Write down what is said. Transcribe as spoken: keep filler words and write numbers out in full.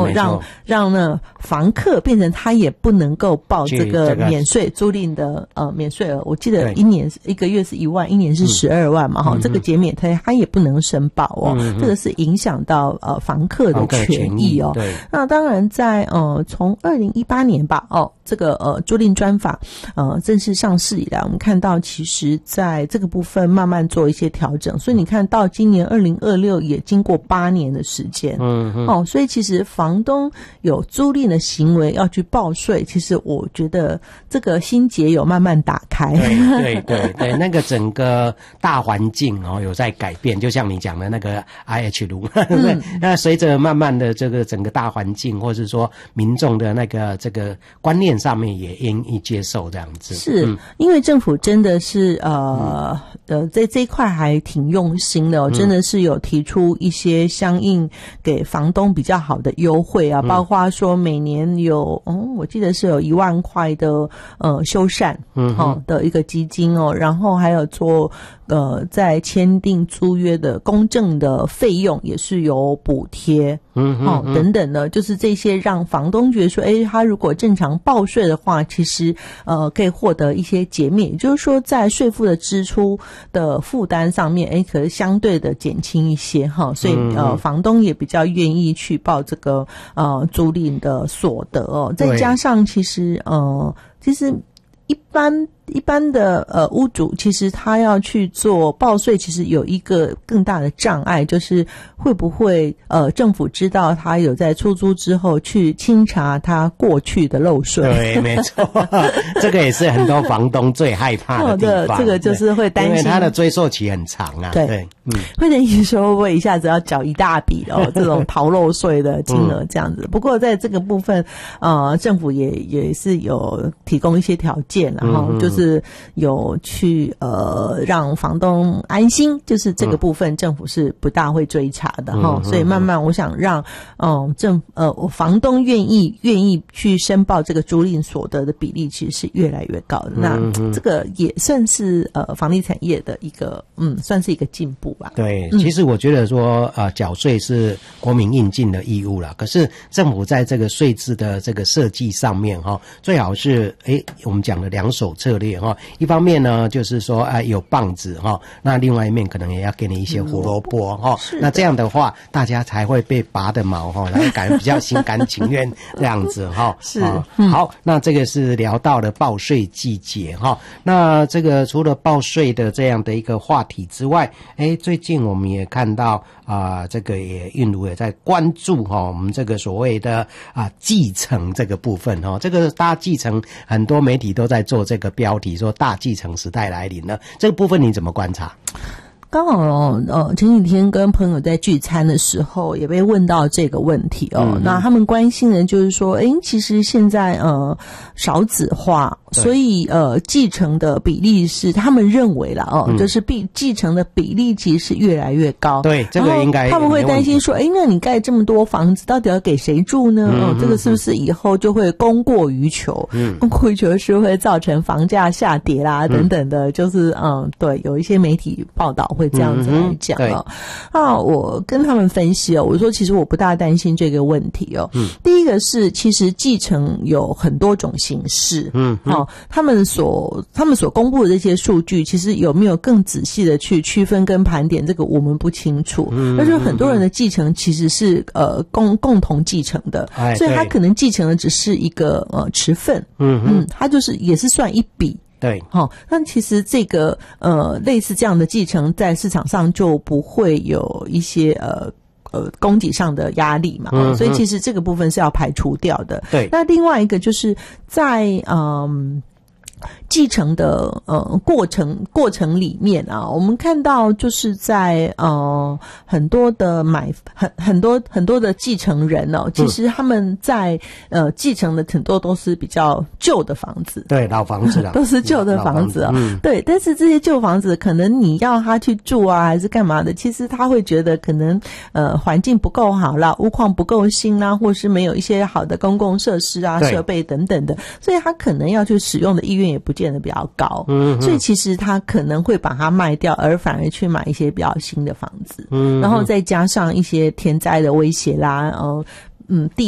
让让呢房客变成他也不能够报这个免税租赁的呃免税额。我记得一年一个月是一万，一年是十二万嘛哈、嗯，这个减免他他也不能申报哦，嗯、这个是影响到呃房客的权益哦。对，那当然在呃从二零一八年吧哦，这个呃租赁专法呃正式上市以来，我们看到其实在这个部分慢慢做一些调整，所以你看到今年二零二六也经过八年的时间，嗯嗯，哦，所以其实房东有租赁的行为要去报税，其实我觉得这个心结有慢慢打开。 对对对对，那个整个大环境哦有在改变，就像你讲的那个 I H 炉，对不对？那随着慢慢的这个整个大环境，或是说民众的那个这个观念上面也愿意接受这样子。 是、嗯、因为政府真的是呃呃在这一块还挺用心的、哦嗯、真的是有提出一些相应给房东比较好的优惠啊，嗯、包括说每年有嗯我记得是有一万块的呃修缮嗯哦的一个基金哦，然后还有做呃在签订租约的公证的费用也是有补贴嗯哦等等的，就是这些让房东觉得说诶他如果正常报税的话，其实呃可以获得一些减免，也就是说在税负的支出的负担上面诶可是相对的减轻一些哈，所以呃房东也比较愿意去报这个呃租赁的所得哦，再加上其实呃其实一般一般的呃屋主其实他要去做报税，其实有一个更大的障碍，就是会不会呃政府知道他有在出租之后去清查他过去的漏税。 对，没错，这个也是很多房东最害怕的地方。 这个就是会担心， 因为他的追溯期很长啊。 对， 对嗯，会担心说会不会一下子要缴一大笔哦，这种逃漏税的金额这样子。不过在这个部分，呃，政府也也是有提供一些条件，然后就是是有去呃让房东安心，就是这个部分政府是不大会追查的哈、嗯，所以慢慢我想让嗯政呃房东愿意愿意去申报这个租赁所得的比例其实是越来越高的。那这个也算是呃房地产业的一个嗯算是一个进步吧。 对，其实我觉得说呃缴税是国民应尽的义务啦，可是政府在这个税制的这个设计上面哈，最好是诶我们讲的两手策略。一方面呢就是说啊有棒子哈，那另外一面可能也要给你一些胡萝卜哈、嗯，那这样的话大家才会被拔的毛哈，然后感觉比较心甘情愿这样子哈。 是、 嗯、好，那这个是聊到了报税季节哈，那这个除了报税的这样的一个话题之外，哎，最近我们也看到啊、呃，这个也韵如也在关注哈，我们这个所谓的啊继承这个部分哈，这个大继承很多媒体都在做这个标题说大继承时代来临了，这个部分你怎么观察？ 刚好呃前几天跟朋友在聚餐的时候也被问到这个问题哦，嗯、那他们关心的就是说诶其实现在呃少子化，所以呃继承的比例是他们认为啦哦、嗯、就是必继承的比例其实是越来越高。 对，这个应该他们会担心说诶那你盖这么多房子到底要给谁住呢？嗯、哦这个是不是以后就会供过于求？嗯，供过于求是会造成房价下跌啦、嗯、等等的，就是嗯对有一些媒体报道会这样子来讲哦。嗯、啊，我跟他们分析哦，我说其实我不大担心这个问题哦。嗯，第一个是其实继承有很多种形式。嗯，好、哦，他们所他们所公布的这些数据，其实有没有更仔细的去区分跟盘点，这个我们不清楚。嗯，而且很多人的继承其实是呃共共同继承的，哎、所以他可能继承的只是一个呃持份。嗯嗯，他就是也是算一笔。 对， 好、哦，那其实这个呃类似这样的继承在市场上就不会有一些呃呃供给上的压力嘛、嗯，所以其实这个部分是要排除掉的。 对， 那另外一个就是在嗯。继承的呃过程过程里面啊，我们看到就是在呃很多的买很很多很多的继承人哦，其实他们在呃继承的很多都是比较旧的房子， 对，老房子啊， 都是旧的房子啊、哦嗯，对，但是这些旧房子可能你要他去住啊，还是干嘛的，其实他会觉得可能呃环境不够好啦，屋况不够新啦，或是没有一些好的公共设施啊、设备等等的，所以他可能要去使用的意愿也不见得比较高，嗯，所以其实他可能会把它卖掉，而反而去买一些比较新的房子，嗯，然后再加上一些天灾的威胁啦，呃，嗯，地